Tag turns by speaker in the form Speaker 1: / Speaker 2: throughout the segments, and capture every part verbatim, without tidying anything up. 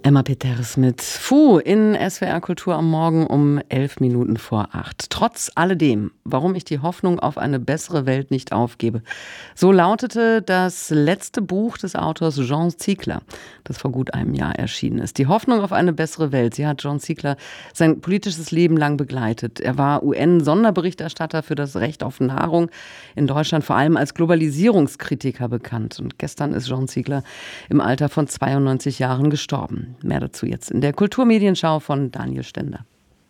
Speaker 1: Emma Peters mit Fu in S W R Kultur am Morgen um elf Minuten vor acht. Trotz alledem, warum ich die Hoffnung auf eine bessere Welt nicht aufgebe. So lautete das letzte Buch des Autors Jean Ziegler, das vor gut einem Jahr erschienen ist. Die Hoffnung auf eine bessere Welt. Sie hat Jean Ziegler sein politisches Leben lang begleitet. Er war U N-Sonderberichterstatter für das Recht auf Nahrung, in Deutschland vor allem als Globalisierungskritiker bekannt. Und gestern ist Jean Ziegler im Alter von zweiundneunzig Jahren gestorben. Mehr dazu jetzt in der Kulturmedienschau von Daniel Stender.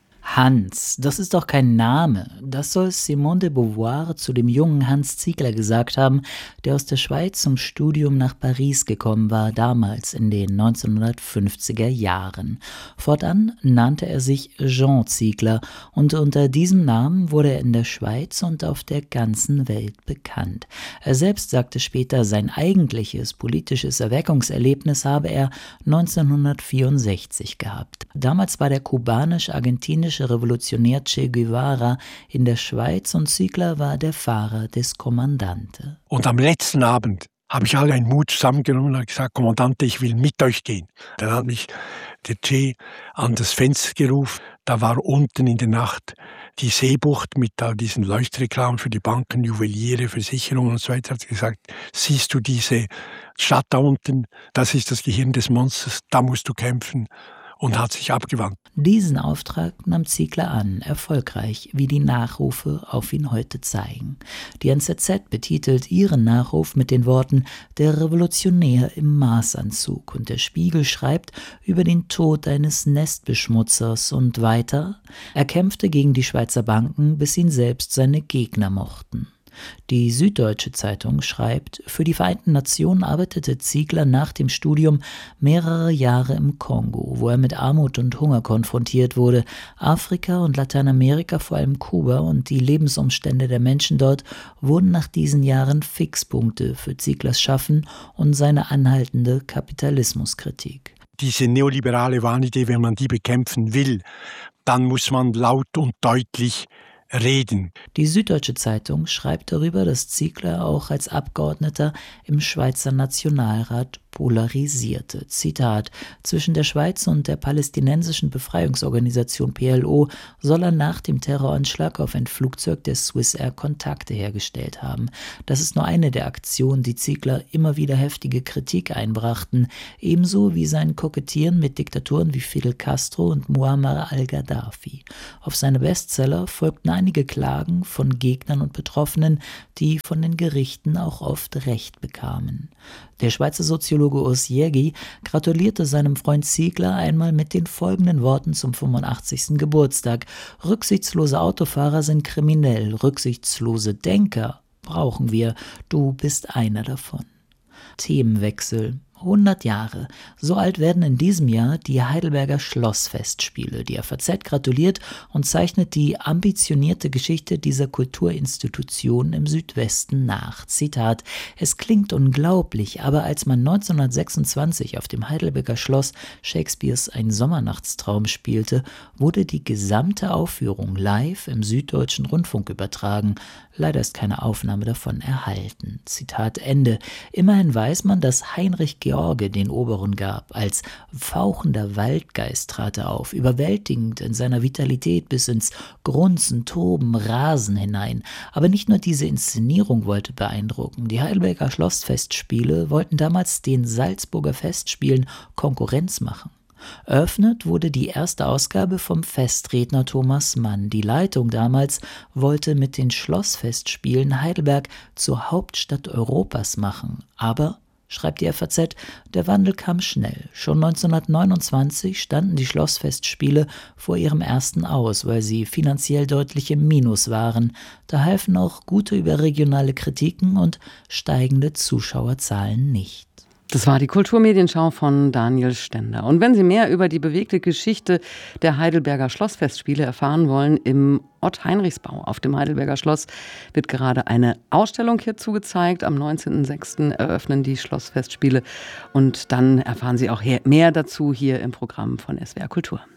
Speaker 2: Hans, das ist doch kein Name. Das soll Simone de Beauvoir zu dem jungen Hans Ziegler gesagt haben, der aus der Schweiz zum Studium nach Paris gekommen war, damals in den neunzehnhundertfünfziger Jahren. Fortan nannte er sich Jean Ziegler und unter diesem Namen wurde er in der Schweiz und auf der ganzen Welt bekannt. Er selbst sagte später, sein eigentliches politisches Erweckungserlebnis habe er neunzehnhundertvierundsechzig gehabt. Damals war der kubanisch-argentinische Revolutionär Che Guevara in der Schweiz und Ziegler war der Fahrer des Kommandante.
Speaker 3: Und am letzten Abend habe ich alle einen Mut zusammengenommen und gesagt, Kommandante, ich will mit euch gehen. Dann hat mich der Che an das Fenster gerufen. Da war unten in der Nacht die Seebucht mit all diesen Leuchtreklamen für die Banken, Juweliere, Versicherungen und so weiter. Hat gesagt, siehst du diese Stadt da unten? Das ist das Gehirn des Monsters, da musst du kämpfen. Und hat sich abgewandt.
Speaker 2: Diesen Auftrag nahm Ziegler an, erfolgreich, wie die Nachrufe auf ihn heute zeigen. Die N Z Z betitelt ihren Nachruf mit den Worten »Der Revolutionär im Maßanzug« und der Spiegel schreibt über den Tod eines Nestbeschmutzers und weiter, er kämpfte gegen die Schweizer Banken, bis ihn selbst seine Gegner mochten. Die Süddeutsche Zeitung schreibt, für die Vereinten Nationen arbeitete Ziegler nach dem Studium mehrere Jahre im Kongo, wo er mit Armut und Hunger konfrontiert wurde. Afrika und Lateinamerika, vor allem Kuba und die Lebensumstände der Menschen dort, wurden nach diesen Jahren Fixpunkte für Zieglers Schaffen und seine anhaltende Kapitalismuskritik.
Speaker 3: Diese neoliberale Wahnidee, wenn man die bekämpfen will, dann muss man laut und deutlich reden.
Speaker 2: Die Süddeutsche Zeitung schreibt darüber, dass Ziegler auch als Abgeordneter im Schweizer Nationalrat polarisierte. Zitat: Zwischen der Schweiz und der palästinensischen Befreiungsorganisation P L O soll er nach dem Terroranschlag auf ein Flugzeug der Swissair Kontakte hergestellt haben. Das ist nur eine der Aktionen, die Ziegler immer wieder heftige Kritik einbrachten, ebenso wie sein Kokettieren mit Diktatoren wie Fidel Castro und Muammar al-Gaddafi. Auf seine Bestseller folgten einige Klagen von Gegnern und Betroffenen, die von den Gerichten auch oft Recht bekamen. Der Schweizer Soziologe Urs Jägi gratulierte seinem Freund Ziegler einmal mit den folgenden Worten zum fünfundachtzigsten Geburtstag: Rücksichtslose Autofahrer sind kriminell, rücksichtslose Denker brauchen wir, du bist einer davon. Themenwechsel. hundert Jahre. So alt werden in diesem Jahr die Heidelberger Schlossfestspiele. Die F A Z gratuliert und zeichnet die ambitionierte Geschichte dieser Kulturinstitution im Südwesten nach. Zitat: Es klingt unglaublich, aber als man neunzehnhundertsechsundzwanzig auf dem Heidelberger Schloss Shakespeares Ein Sommernachtstraum spielte, wurde die gesamte Aufführung live im Süddeutschen Rundfunk übertragen. Leider ist keine Aufnahme davon erhalten. Zitat Ende. Immerhin weiß man, dass Heinrich George den Oberen gab. Als fauchender Waldgeist trat er auf, überwältigend in seiner Vitalität bis ins Grunzen, Toben, Rasen hinein. Aber nicht nur diese Inszenierung wollte beeindrucken. Die Heidelberger Schlossfestspiele wollten damals den Salzburger Festspielen Konkurrenz machen. Eröffnet wurde die erste Ausgabe vom Festredner Thomas Mann. Die Leitung damals wollte mit den Schlossfestspielen Heidelberg zur Hauptstadt Europas machen. Aber, schreibt die F A Z, der Wandel kam schnell. Schon neunzehnhundertneunundzwanzig standen die Schlossfestspiele vor ihrem ersten Aus, weil sie finanziell deutlich im Minus waren. Da halfen auch gute überregionale Kritiken und steigende Zuschauerzahlen nicht.
Speaker 1: Das war die Kulturmedienschau von Daniel Stender. Und wenn Sie mehr über die bewegte Geschichte der Heidelberger Schlossfestspiele erfahren wollen, im Ott-Heinrichsbau auf dem Heidelberger Schloss wird gerade eine Ausstellung hierzu gezeigt. Am neunzehnten sechsten eröffnen die Schlossfestspiele und dann erfahren Sie auch mehr dazu hier im Programm von S W R Kultur.